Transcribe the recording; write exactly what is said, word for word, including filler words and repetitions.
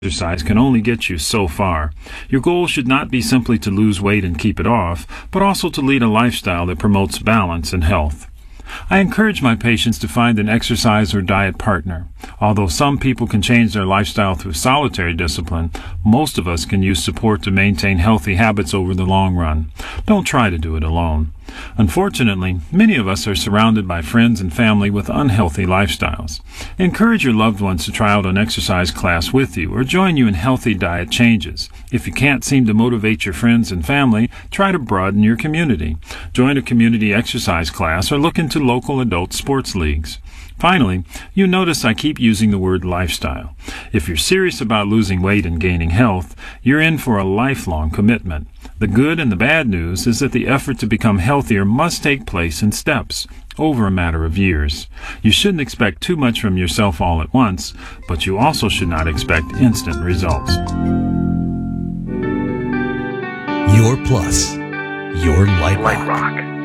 Exercise can only get you so far. Your goal should not be simply to lose weight and keep it off, but also to lead a lifestyle that promotes balance and health. I encourage my patients to find an exercise or diet partner. Although some people can change their lifestyle through solitary discipline, most of us can use support to maintain healthy habits over the long run. Don't try to do it alone. Unfortunately, many of us are surrounded by friends and family with unhealthy lifestyles. Encourage your loved ones to try out an exercise class with you or join you in healthy diet changes. If you can't seem to motivate your friends and family, try to broaden your community. Join a community exercise class or look into local adult sports leagues. Finally, you notice I keep using the word lifestyle. If you're serious about losing weight and gaining health, you're in for a lifelong commitment. The good and the bad news is that the effort to become healthier must take place in steps, over a matter of years. You shouldn't expect too much from yourself all at once, but you also should not expect instant results. Your Plus, your Light Rock. Light Rock.